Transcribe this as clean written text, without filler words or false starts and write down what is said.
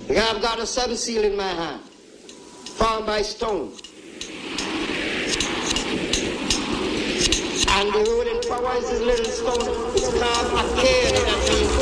I've got a seventh seal in my hand, formed by stone. And the ruling power is this little stone. It's called Akeli, that means